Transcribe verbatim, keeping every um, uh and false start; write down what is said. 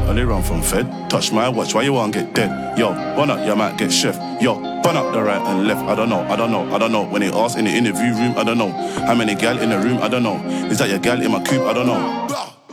only run from Fed. Touch my watch, why you won't get dead? Yo, run up, you might get chef. Yo, burn up the right and left. I don't know, I don't know, I don't know. When they ask in the interview room, I don't know. How many gal in the room, I don't know. Is that your gal in my coupe? I don't know.